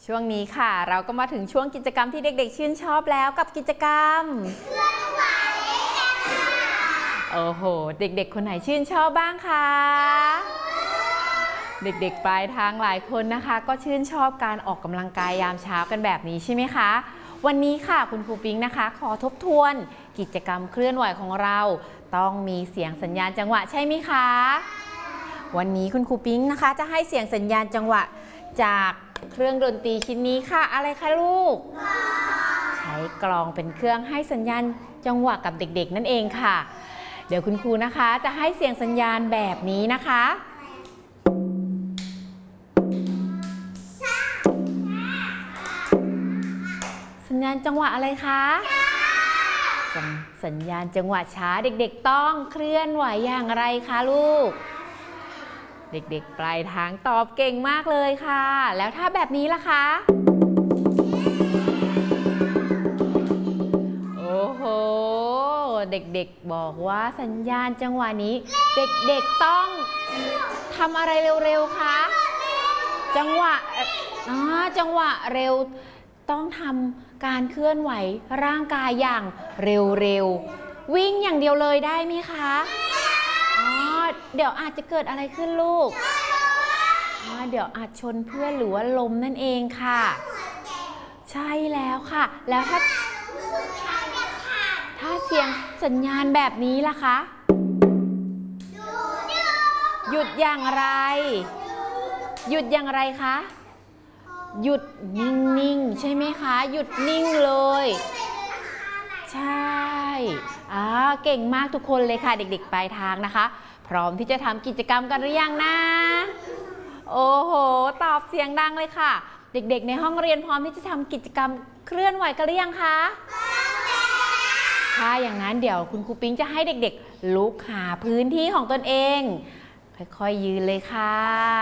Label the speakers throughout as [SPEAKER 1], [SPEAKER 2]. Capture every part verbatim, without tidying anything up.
[SPEAKER 1] ช่วงนี้ค่ะเราก็มาถึงช่วงกิจกรรมที่เด็กๆชื่นชอบแล้วกับกิจกรรมเคลื่อนไหวโอ้โหเด็กๆคนไหนชื่นชอบบ้างคะเด็กๆปลายทางหลายคนนะคะก็ชื่นชอบการออกกำลังกายยามเช้ากันแบบนี้ใช่ไหมคะวันนี้ค่ะคุณครูปิ๊งนะคะขอทบทวนกิจกรรมเคลื่อนไหวของเราต้องมีเสียงสัญญาณจังหวะใช่ไหมคะวันนี้คุณครูปิ๊งนะคะจะให้เสียงสัญญาณจังหวะจากเครื่องดนตรีชิ้นนี้ค่ะอะไรคะลูกใช้กลองเป็นเครื่องให้สัญญาณจังหวะกับเด็กๆนั่นเองค่ะเดี๋ยวคุณครูนะคะจะให้เสียงสัญญาณแบบนี้นะคะสัญญาณจังหวะอะไรคะสสัญญาณจังหวะช้าเด็กๆต้องเคลื่อนไหวอย่างไรคะลูกเด็กๆปลายทางตอบเก่งมากเลยค่ะแล้วถ้าแบบนี้ล่ะคะโอ้โหเด็กๆบอกว่าสัญญาณจังหวะนี้เด็กๆต้องทำอะไรเร็วๆคะจังหวะอ๋อจังหวะเร็วต้องทำการเคลื่อนไหวร่างกายอย่างเร็วๆวิ่งอย่างเดียวเลยได้ไหมคะอ๋อเดี๋ยวอาจจะเกิดอะไรขึ้นลูกเดี๋ยวอาจชนเพื่อนหรือว่าล้มนั่นเองค่ะใช่แล้วค่ะแล้วถ้าถ้าเสียงสัญญาณแบบนี้ล่ะคะหยุดอย่างไรหยุดอย่างไรคะหยุดนิ่งๆใช่ไหมคะหยุดนิ่งเลยใช่อ่าเก่งมากทุกคนเลยค่ะเด็กๆปลายทางนะคะพร้อมที่จะทำกิจกรรมกันหรือยังนะโอ้โหตอบเสียงดังเลยค่ะเด็กๆในห้องเรียนพร้อมที่จะทำกิจกรรมเคลื่อนไหวกันหรือยังคะถ้าอย่างนั้นเดี๋ยวคุณครูปิ๊งจะให้เด็กๆลุกหาพื้นที่ของตนเองค่อยๆยืนเลยค่ะ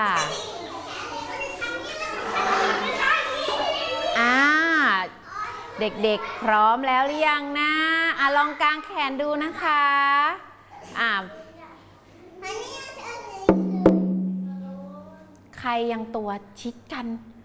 [SPEAKER 1] อ่าเด็กๆพร้อมแล้วหรือยังนะอ่ะลองกางแขนดูนะคะอ่าใครยังตัวชิดกัน